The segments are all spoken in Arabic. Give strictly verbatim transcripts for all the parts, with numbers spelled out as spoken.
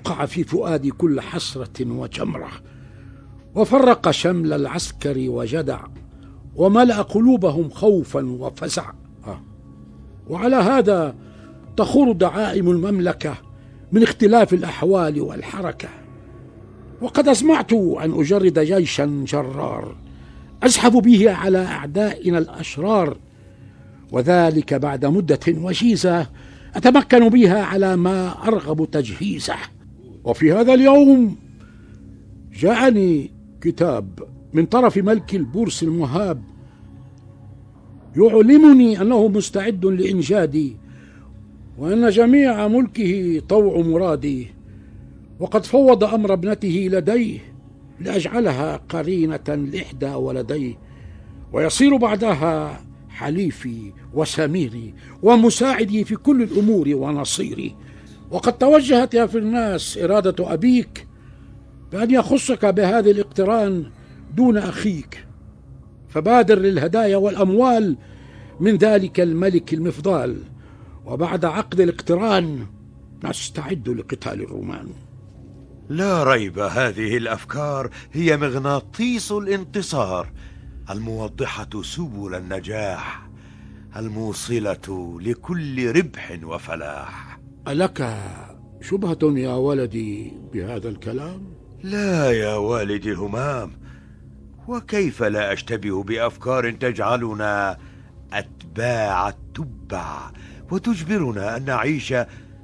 أوقع في فؤادي كل حسرة وجمرة، وفرق شمل العسكر وجدع، وملأ قلوبهم خوفا وفزع. وعلى هذا تخور دعائم المملكة من اختلاف الأحوال والحركة. وقد أسمعت أن أجرد جيشا جرار أزحف به على أعدائنا الأشرار، وذلك بعد مدة وجيزة أتمكن بها على ما أرغب تجهيزه. وفي هذا اليوم جاءني كتاب من طرف ملك البورس المهاب يعلمني أنه مستعد لإنجادي، وأن جميع ملكه طوع مرادي، وقد فوض أمر ابنته لديه لأجعلها قرينة لإحدى ولديه، ويصير بعدها حليفي وسميري ومساعدي في كل الأمور ونصيري. وقد توجهت يا فرناس إرادة أبيك بأن يخصك بهذا الاقتران دون أخيك، فبادر للهدايا والأموال من ذلك الملك المفضال، وبعد عقد الاقتران نستعد لقتال الرومان. لا ريب، هذه الأفكار هي مغناطيس الانتصار، الموضحة سبل النجاح، الموصلة لكل ربح وفلاح. ألك شبهة يا ولدي بهذا الكلام؟ لا يا والدي الهمام، وكيف لا أشتبه بأفكار تجعلنا أتباع التبع وتجبرنا أن نعيش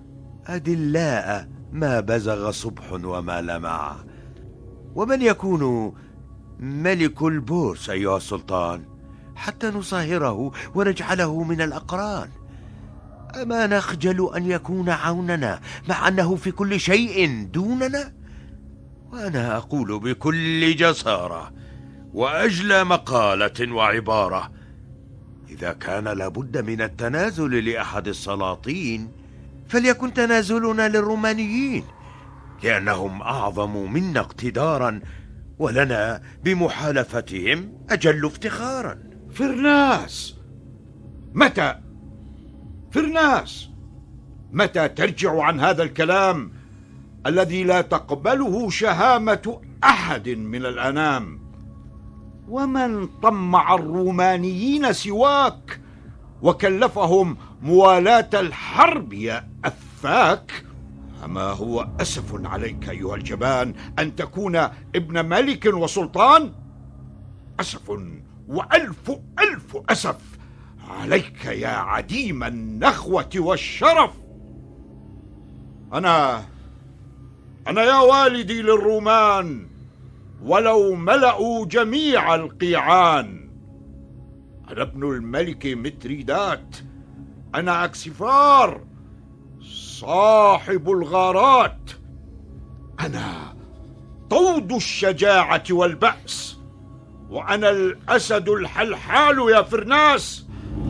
أدلاء ما بزغ صبح وما لمع. ومن يكون ملك البورس أيها السلطان حتى نصاهره ونجعله من الأقران؟ أما نخجل أن يكون عوننا مع أنه في كل شيء دوننا؟ وأنا أقول بكل جسارة وأجلى مقالة وعبارة: إذا كان لابد من التنازل لأحد السلاطين فليكن تنازلنا للرومانيين، لأنهم أعظم منا اقتدارا، ولنا بمحالفتهم أجل افتخارا. فرناس، متى فرناس متى ترجع عن هذا الكلام الذي لا تقبله شهامة أحد من الأنام؟ ومن طمع الرومانيين سواك وكلفهم موالاة الحرب يا أفاك؟ أما هو أسف عليك أيها الجبان أن تكون ابن ملك وسلطان؟ أسف وألف ألف أسف عليك يا عديم النخوة والشرف. أنا أنا يا والدي للرومان ولو ملأوا جميع القيعان. أنا ابن الملك متريدات، أنا أكسفار صاحب الغارات، أنا طود الشجاعة والبأس، وأنا الأسد الحلحال يا فرناس.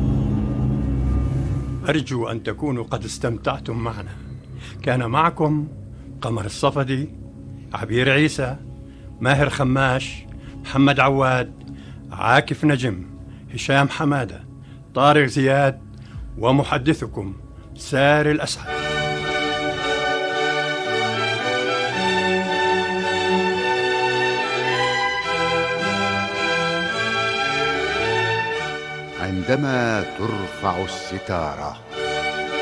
أرجو أن تكونوا قد استمتعتم معنا. كان معكم قمر الصفدي، عبير عيسى، ماهر خماش، محمد عواد، عاكف نجم، هشام حمادة، طارق زياد، ومحدثكم سار الأسعد. عندما ترفع الستارة